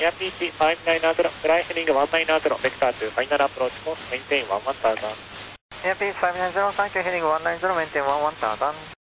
Airbus 590, fly heading 190, vector to final approach course, maintain 11,000. Airbus 590, thank you, heading 190, maintain 11,000.